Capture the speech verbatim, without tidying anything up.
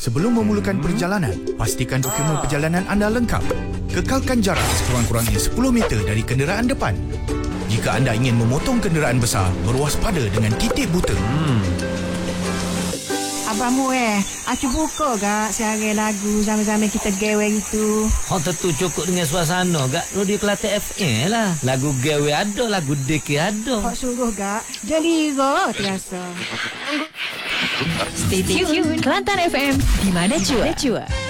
Sebelum memulakan perjalanan, pastikan dokumen perjalanan anda lengkap. Kekalkan jarak sekurang-kurangnya sepuluh meter dari kenderaan depan. Jika anda ingin memotong kenderaan besar, berwaspada dengan titik buta. Hmm. Abang Mu eh, aku buka gak siaran lagu sama-sama kita gawe itu. Oh tentu cukup dengan suasana gak Radio Kelantan F M lah. Lagu gawe ada, lagu deke ada. Kok sungguh gak? Delira terasa. Stay tune Kelantan F M, di mana cuak?